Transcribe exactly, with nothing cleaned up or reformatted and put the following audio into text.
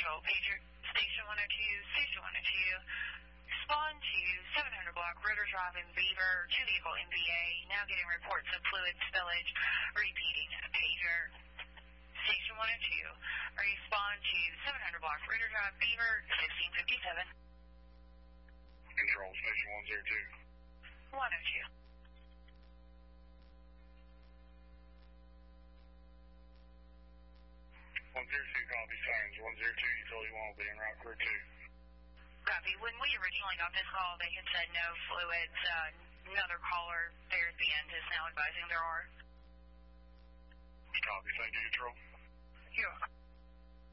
Control. Pager, Station one oh two, Station one oh two. Respond to seven hundred block Ritter Drive in Beaver, two vehicle M V A, now getting reports of fluid spillage. Repeating, pager, Station one oh two. Respond to seven hundred block Ritter Drive, Beaver, sixteen fifty-seven. Control, Station one oh two. one oh two. one oh two, copy, signs. one oh two, utility one will be en route for two. Copy. When we originally got this call, they had said no fluids. Uh, another caller there at the end is now advising there are. Copy, thank you, Control. You're welcome.